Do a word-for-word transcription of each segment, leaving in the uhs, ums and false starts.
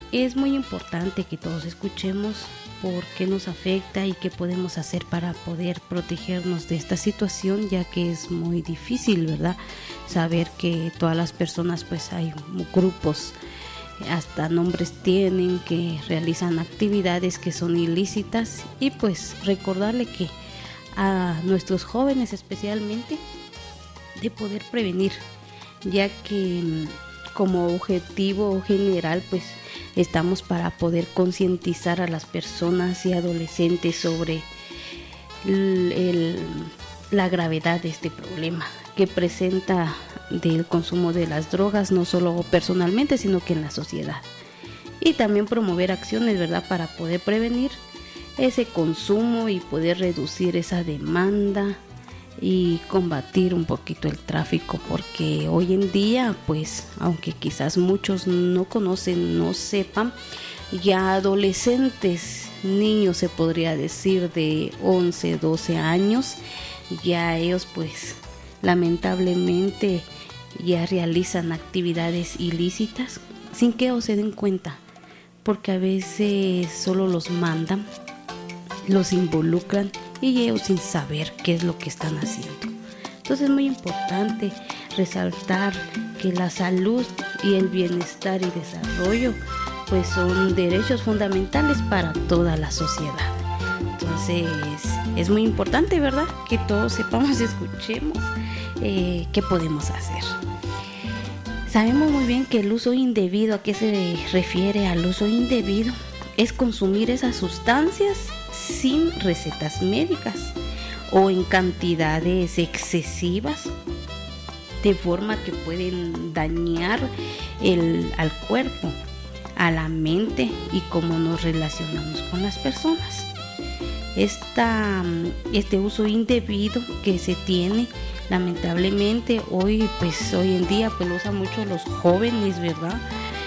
es muy importante que todos escuchemos por qué nos afecta y qué podemos hacer para poder protegernos de esta situación, ya que es muy difícil, ¿verdad? Saber que todas las personas, pues hay grupos, hasta nombres tienen, que realizan actividades que son ilícitas, y pues recordarle que a nuestros jóvenes especialmente de poder prevenir, ya que como objetivo general pues estamos para poder concientizar a las personas y adolescentes sobre el, el, la gravedad de este problema que presenta del consumo de las drogas, no solo personalmente sino que en la sociedad, y también promover acciones, ¿verdad?, para poder prevenir ese consumo y poder reducir esa demanda y combatir un poquito el tráfico, porque hoy en día, pues, aunque quizás muchos no conocen, no sepan, ya adolescentes, niños se podría decir de once, doce años, ya ellos pues lamentablemente ya realizan actividades ilícitas sin que ellos se den cuenta, porque a veces solo los mandan, los involucran y ellos sin saber qué es lo que están haciendo. Entonces es muy importante resaltar que la salud y el bienestar y desarrollo pues son derechos fundamentales para toda la sociedad. Entonces es muy importante, ¿verdad?, que todos sepamos y escuchemos eh, qué podemos hacer. Sabemos muy bien que el uso indebido, ¿a qué se refiere al uso indebido? Es consumir esas sustancias sin recetas médicas o en cantidades excesivas, de forma que pueden dañar el, al cuerpo, a la mente y cómo nos relacionamos con las personas. Esta, este uso indebido que se tiene lamentablemente hoy, pues hoy en día pues lo usan mucho los jóvenes, ¿verdad?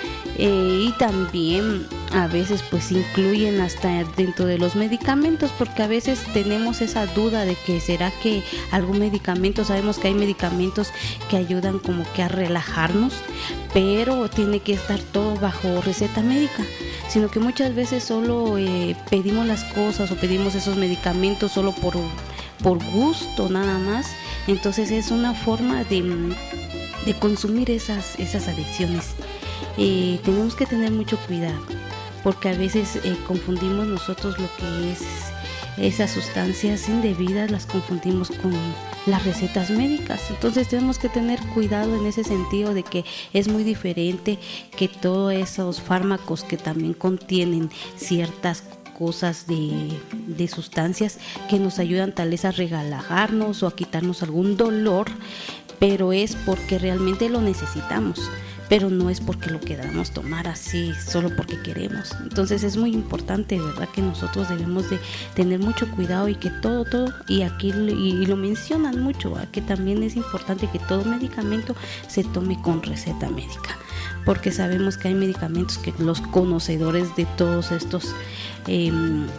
Eh, y también a veces pues incluyen hasta dentro de los medicamentos, porque a veces tenemos esa duda de que será que algún medicamento, sabemos que hay medicamentos que ayudan como que a relajarnos, pero tiene que estar todo bajo receta médica, sino que muchas veces solo eh, pedimos las cosas o pedimos esos medicamentos solo por, por gusto nada más. Entonces es una forma de, de consumir esas, esas adicciones. Eh, tenemos que tener mucho cuidado, porque a veces eh, confundimos nosotros lo que es esas sustancias indebidas, las confundimos con las recetas médicas. Entonces tenemos que tener cuidado en ese sentido, de que es muy diferente que todos esos fármacos que también contienen ciertas cosas de, de sustancias que nos ayudan tal vez a relajarnos o a quitarnos algún dolor, pero es porque realmente lo necesitamos, pero no es porque lo queramos tomar así solo porque queremos. Entonces es muy importante, ¿verdad?, que nosotros debemos de tener mucho cuidado, y que todo, todo, y aquí y, y lo mencionan mucho, ¿verdad?, que también es importante que todo medicamento se tome con receta médica, porque sabemos que hay medicamentos que los conocedores de todos estos eh,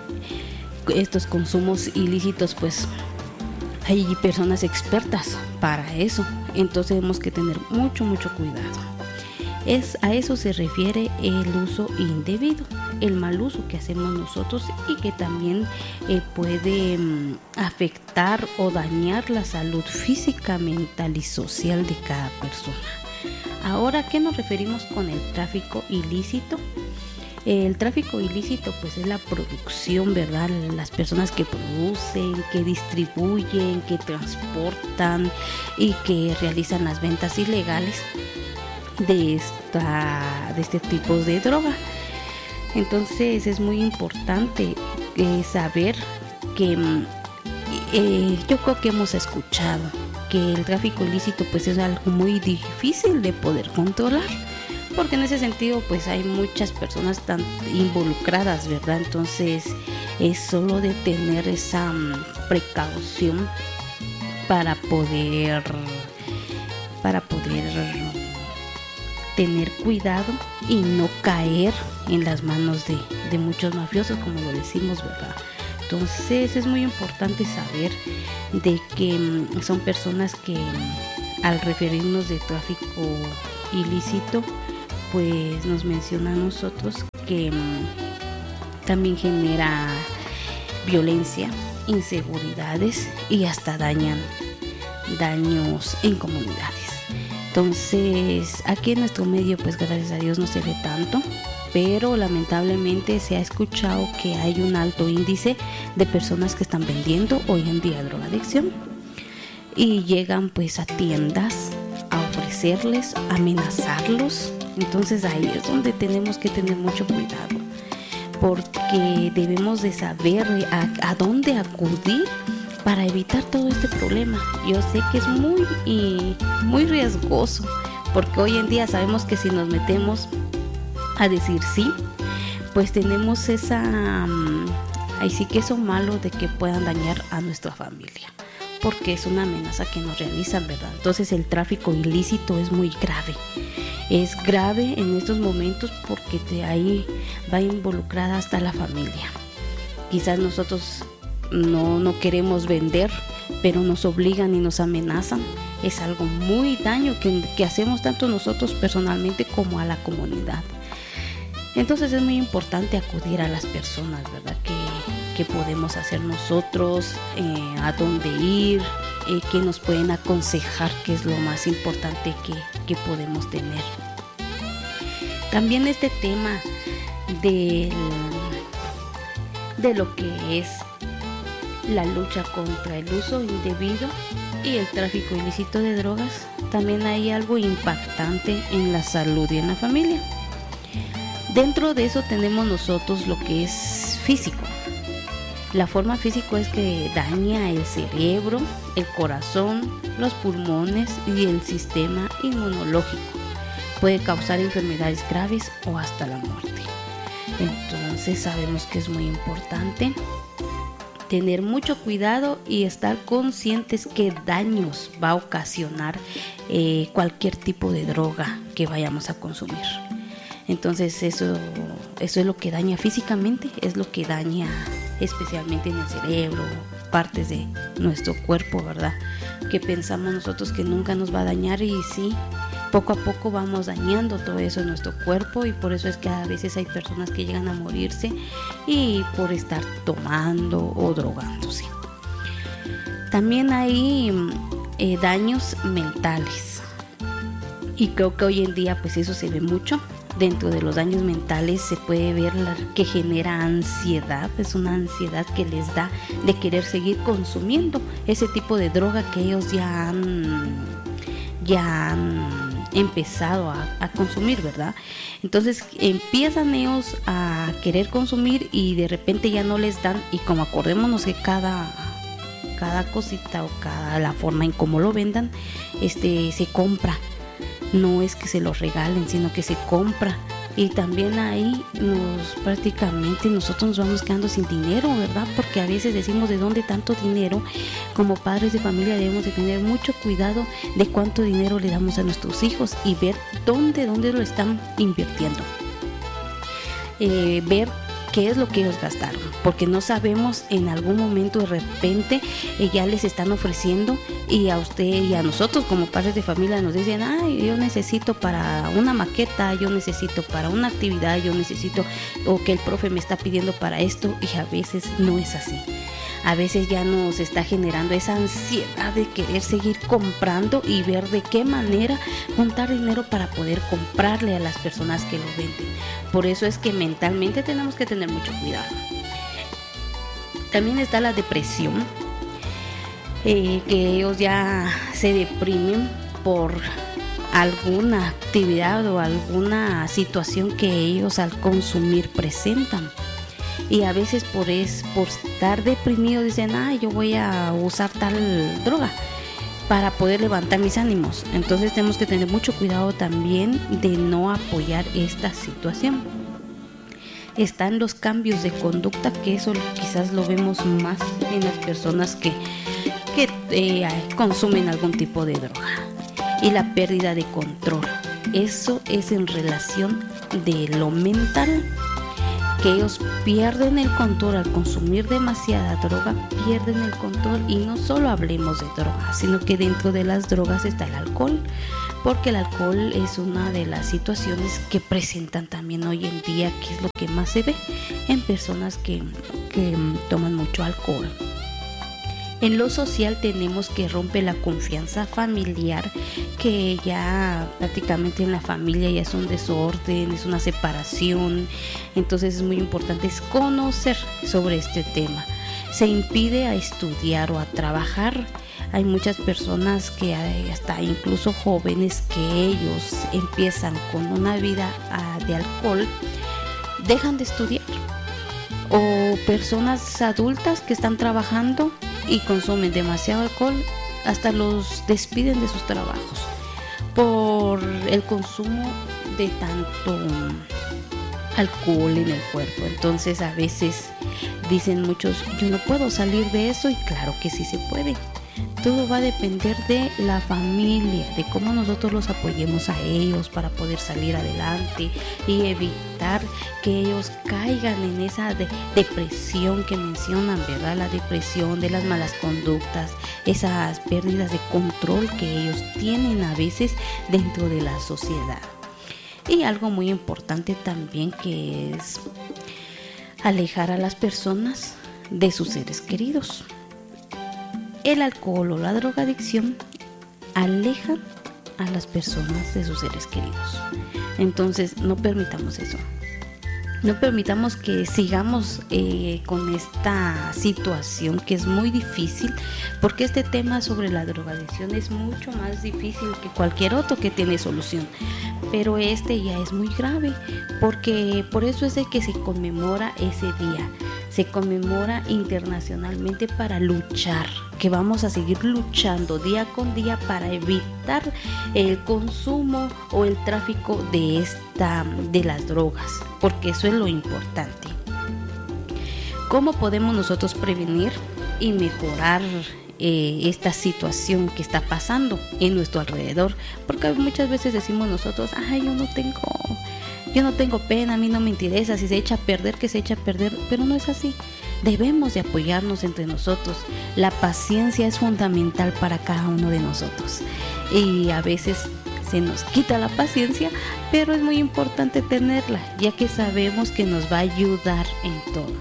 estos consumos ilícitos, pues hay personas expertas para eso. Entonces tenemos que tener mucho, mucho cuidado. Es, a eso se refiere el uso indebido, el mal uso que hacemos nosotros, y que también eh, puede um, afectar o dañar la salud física, mental y social de cada persona. Ahora, ¿a qué nos referimos con el tráfico ilícito? El tráfico ilícito pues es la producción, ¿verdad?, las personas que producen, que distribuyen, que transportan y que realizan las ventas ilegales de esta de este tipo de droga. Entonces es muy importante eh, saber que eh, yo creo que hemos escuchado que el tráfico ilícito pues es algo muy difícil de poder controlar, porque en ese sentido pues hay muchas personas tan involucradas, ¿verdad? Entonces es solo de tener esa um, precaución para poder para poder tener cuidado y no caer en las manos de, de muchos mafiosos, como lo decimos, ¿verdad? Entonces es muy importante saber de que um, son personas que um, al referirnos de tráfico ilícito pues nos mencionan nosotros porque mmm, también genera violencia, inseguridades y hasta dañan daños en comunidades. Entonces, aquí en nuestro medio, pues gracias a Dios no se ve tanto, pero lamentablemente se ha escuchado que hay un alto índice de personas que están vendiendo hoy en día drogadicción y llegan pues a tiendas a ofrecerles, a amenazarlos. Entonces ahí es donde tenemos que tener mucho cuidado, porque debemos de saber a, a dónde acudir para evitar todo este problema. Yo sé que es muy, y muy riesgoso, porque hoy en día sabemos que si nos metemos a decir sí, pues tenemos esa, um, ahí sí que eso malo de que puedan dañar a nuestra familia, porque es una amenaza que nos realizan, ¿verdad? Entonces el tráfico ilícito es muy grave. Es grave en estos momentos porque de ahí va involucrada hasta la familia. Quizás nosotros no, no queremos vender, pero nos obligan y nos amenazan. Es algo muy daño que, que hacemos tanto nosotros personalmente como a la comunidad. Entonces es muy importante acudir a las personas, ¿verdad? Que, que podemos hacer nosotros, eh, a dónde ir, eh, que nos pueden aconsejar, que es lo más importante que, que podemos tener. También este tema del, de lo que es la lucha contra el uso indebido y el tráfico ilícito de drogas, también hay algo impactante en la salud y en la familia. Dentro de eso tenemos nosotros lo que es físico. La forma física es que daña el cerebro, el corazón, los pulmones y el sistema inmunológico. Puede causar enfermedades graves o hasta la muerte. Entonces sabemos que es muy importante tener mucho cuidado y estar conscientes qué daños va a ocasionar eh, cualquier tipo de droga que vayamos a consumir. Entonces eso, eso es lo que daña físicamente, es lo que daña especialmente en el cerebro, partes de nuestro cuerpo, ¿verdad? Que pensamos nosotros que nunca nos va a dañar, y sí, poco a poco vamos dañando todo eso en nuestro cuerpo, y por eso es que a veces hay personas que llegan a morirse y por estar tomando o drogándose. También hay eh, daños mentales, y creo que hoy en día pues eso se ve mucho. Dentro de los daños mentales se puede ver la, que genera ansiedad, es una ansiedad que les da de querer seguir consumiendo ese tipo de droga que ellos ya han, ya han empezado a, a consumir, ¿verdad? Entonces empiezan ellos a querer consumir y de repente ya no les dan, y como acordémonos que cada, cada cosita o cada la forma en cómo lo vendan, este se compra. No es que se los regalen, sino que se compra. Y también ahí nos prácticamente nosotros nos vamos quedando sin dinero, ¿verdad? Porque a veces decimos de dónde tanto dinero. Como padres de familia debemos de tener mucho cuidado de cuánto dinero le damos a nuestros hijos y ver dónde, dónde lo están invirtiendo. Eh, ver qué es lo que ellos gastaron, porque no sabemos, en algún momento de repente eh, ya les están ofreciendo, y a usted y a nosotros como padres de familia nos dicen, ay, yo necesito para una maqueta, yo necesito para una actividad, yo necesito, o que el profe me está pidiendo para esto, y a veces no es así. A veces ya nos está generando esa ansiedad de querer seguir comprando y ver de qué manera juntar dinero para poder comprarle a las personas que lo venden. Por eso es que mentalmente tenemos que tener mucho cuidado. También está la depresión, eh, que ellos ya se deprimen por alguna actividad o alguna situación que ellos al consumir presentan. Y a veces por, es, por estar deprimido dicen, ah, yo voy a usar tal droga para poder levantar mis ánimos. Entonces tenemos que tener mucho cuidado también de no apoyar esta situación. Están los cambios de conducta, que eso quizás lo vemos más en las personas que, que eh, consumen algún tipo de droga. Y la pérdida de control. Eso es en relación de lo mental, que ellos pierden el control al consumir demasiada droga, pierden el control. Y no solo hablemos de drogas, sino que dentro de las drogas está el alcohol, porque el alcohol es una de las situaciones que presentan también hoy en día, que es lo que más se ve en personas que, que toman mucho alcohol. En lo social tenemos que rompe la confianza familiar, que ya prácticamente en la familia ya es un desorden, es una separación. Entonces es muy importante es conocer sobre este tema. Se impide a estudiar o a trabajar. Hay muchas personas que hay, hasta incluso jóvenes, que ellos empiezan con una vida uh, de alcohol, dejan de estudiar. O personas adultas que están trabajando y consumen demasiado alcohol, hasta los despiden de sus trabajos por el consumo de tanto alcohol en el cuerpo. Entonces a veces dicen muchos, yo no puedo salir de eso, y claro que sí se puede. Todo va a depender de la familia, de cómo nosotros los apoyemos a ellos para poder salir adelante y evitar que ellos caigan en esa de depresión que mencionan, ¿verdad? La depresión de las malas conductas, esas pérdidas de control que ellos tienen a veces dentro de la sociedad. Y algo muy importante también, que es alejar a las personas de sus seres queridos. El alcohol o la drogadicción alejan a las personas de sus seres queridos. Entonces no permitamos eso. No permitamos que sigamos eh, con esta situación, que es muy difícil, porque este tema sobre la drogadicción es mucho más difícil que cualquier otro que tiene solución. Pero este ya es muy grave, porque por eso es de que se conmemora ese día. Se conmemora internacionalmente para luchar, que vamos a seguir luchando día con día para evitar el consumo o el tráfico de esta de las drogas, porque eso es lo importante. ¿Cómo podemos nosotros prevenir y mejorar eh, esta situación que está pasando en nuestro alrededor? Porque muchas veces decimos nosotros, ay, yo no tengo Yo no tengo pena, a mí no me interesa, si se echa a perder, que se echa a perder, pero no es así. Debemos de apoyarnos entre nosotros. La paciencia es fundamental para cada uno de nosotros. Y a veces se nos quita la paciencia, pero es muy importante tenerla, ya que sabemos que nos va a ayudar en todo.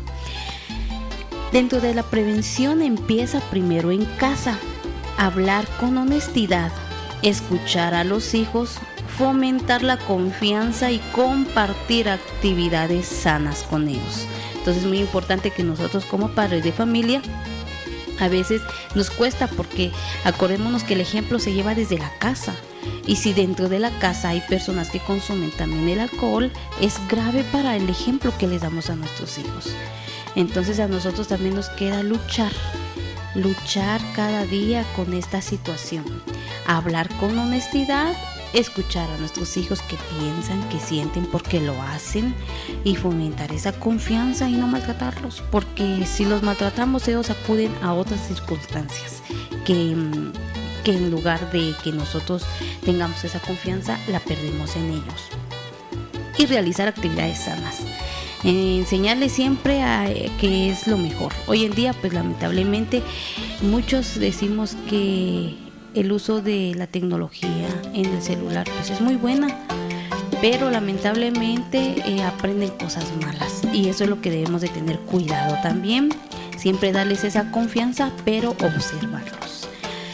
Dentro de la prevención empieza primero en casa. Hablar con honestidad, escuchar a los hijos, fomentar la confianza y compartir actividades sanas con ellos. Entonces es muy importante que nosotros como padres de familia, a veces nos cuesta, porque acordémonos que el ejemplo se lleva desde la casa, y si dentro de la casa hay personas que consumen también el alcohol, es grave para el ejemplo que les damos a nuestros hijos. Entonces a nosotros también nos queda luchar luchar cada día con esta situación, hablar con honestidad, escuchar a nuestros hijos que piensan, que sienten, por qué lo hacen, y fomentar esa confianza y no maltratarlos, porque si los maltratamos ellos acuden a otras circunstancias que, que en lugar de que nosotros tengamos esa confianza, la perdemos en ellos. Y realizar actividades sanas, eh, enseñarles siempre a, eh, que es lo mejor. Hoy en día, pues lamentablemente muchos decimos que el uso de la tecnología en el celular pues es muy buena, pero lamentablemente eh, aprenden cosas malas, y eso es lo que debemos de tener cuidado también, siempre darles esa confianza, pero observarlos.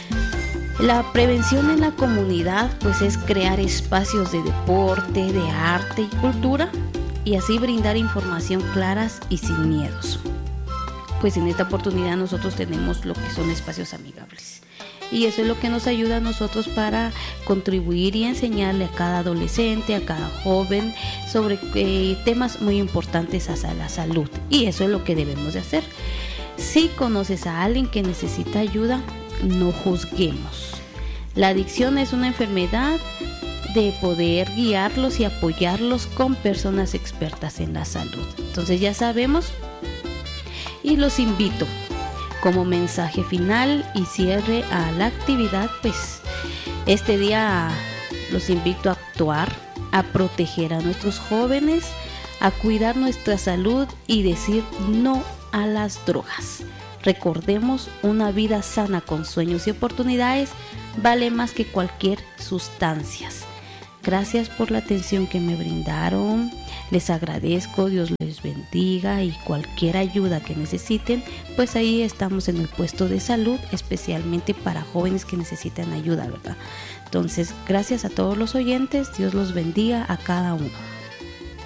La prevención en la comunidad pues es crear espacios de deporte, de arte y cultura, y así brindar información claras y sin miedos. Pues en esta oportunidad nosotros tenemos lo que son espacios amigables, y eso es lo que nos ayuda a nosotros para contribuir y enseñarle a cada adolescente, a cada joven sobre eh, temas muy importantes hacia la salud, y eso es lo que debemos de hacer. Si conoces a alguien que necesita ayuda, no juzguemos. La adicción es una enfermedad, de poder guiarlos y apoyarlos con personas expertas en la salud. Entonces ya sabemos, y los invito como mensaje final y cierre a la actividad, pues este día los invito a actuar, a proteger a nuestros jóvenes, a cuidar nuestra salud y decir no a las drogas. Recordemos, una vida sana con sueños y oportunidades vale más que cualquier sustancia. Gracias por la atención que me brindaron. Les agradezco, Dios les bendiga, y cualquier ayuda que necesiten, pues ahí estamos en el puesto de salud, especialmente para jóvenes que necesitan ayuda, ¿verdad? Entonces, gracias a todos los oyentes, Dios los bendiga a cada uno.